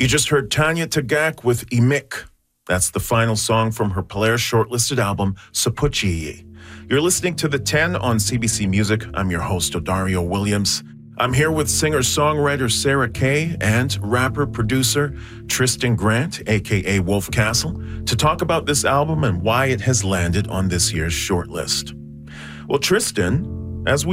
You just heard Tanya Tagaq with Imik. That's the final song from her Polaris shortlisted album, Sapuchi. You're listening to The 10 on CBC Music. I'm your host, Odario Williams. I'm here with singer-songwriter Sarah Kay and rapper-producer Tristan Grant, a.k.a. Wolf Castle, to talk about this album and why it has landed on this year's shortlist. Well, Tristan, as we